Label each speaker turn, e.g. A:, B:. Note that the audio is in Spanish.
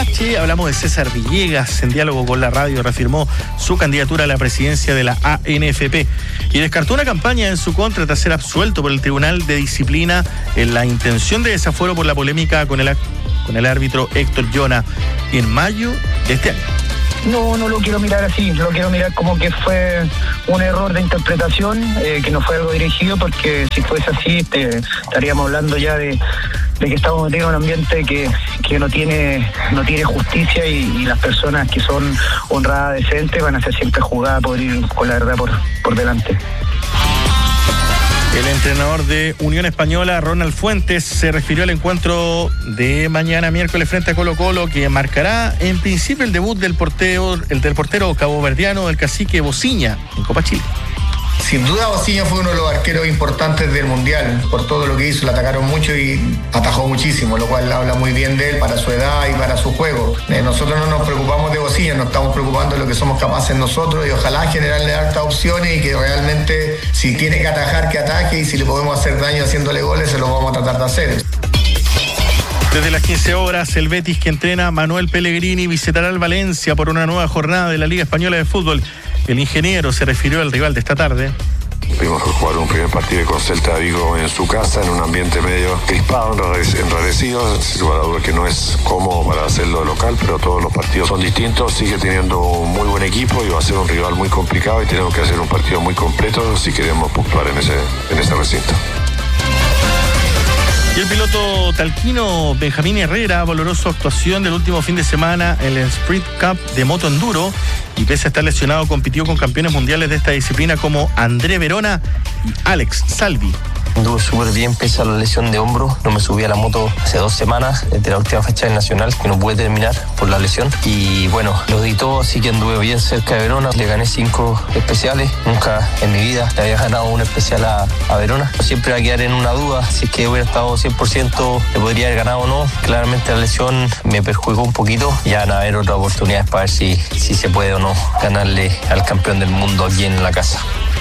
A: Limache. Hablamos de César Villegas. En diálogo con la radio reafirmó su candidatura a la presidencia de la ANFP y descartó una campaña en su contra tras ser absuelto por el Tribunal de Disciplina en la intención de desafuero por la polémica con el árbitro Héctor Llona en mayo de este año.
B: No lo quiero mirar así, lo quiero mirar como que fue un error de interpretación, que no fue algo dirigido, porque si fuese así estaríamos hablando ya de que estamos metidos en un ambiente que no tiene justicia y las personas que son honradas, decentes, van a ser siempre juzgadas por ir con la verdad por delante.
A: El entrenador de Unión Española, Ronald Fuentes, se refirió al encuentro de mañana miércoles frente a Colo-Colo, que marcará en principio el debut del portero caboverdiano, el cacique Bociña, en Copa Chile.
C: Sin duda Bociña fue uno de los arqueros importantes del Mundial, por todo lo que hizo, le atacaron mucho y atajó muchísimo, lo cual habla muy bien de él para su edad y para su juego. Nosotros no nos preocupamos de Bociña, nos estamos preocupando de lo que somos capaces nosotros y ojalá generarle hartas opciones y que realmente si tiene que atajar, que ataque, y si le podemos hacer daño haciéndole goles, se lo vamos a tratar de hacer.
A: Desde las 15 horas, el Betis, que entrena a Manuel Pellegrini, visitará el Valencia por una nueva jornada de la Liga Española de Fútbol. El ingeniero se refirió al rival de esta tarde.
D: Tuvimos que jugar un primer partido con Celta de Vigo en su casa, en un ambiente medio crispado, enrarecido. Sin lugar a dudas que no es cómodo para hacerlo local, pero todos los partidos son distintos. Sigue teniendo un muy buen equipo y va a ser un rival muy complicado y tenemos que hacer un partido muy completo si queremos puntuar en ese recinto.
A: Y el piloto talquino Benjamín Herrera valoró su actuación del último fin de semana en el Sprint Cup de Moto Enduro y pese a estar lesionado compitió con campeones mundiales de esta disciplina como André Verona y Alex Salvi.
E: Anduve súper bien pese a la lesión de hombro. No me subí a la moto hace 2 semanas, desde la última fecha del Nacional, que no pude terminar por la lesión. Y bueno, lo di todo, así que anduve bien cerca de Verona. Le gané 5 especiales. Nunca en mi vida le había ganado un especial a Verona. Siempre va a quedar en una duda, si es que hubiera estado 100%, le podría haber ganado o no. Claramente la lesión me perjudicó un poquito. Ya van a haber otras oportunidades para ver si se puede o no ganarle al campeón del mundo aquí en la casa.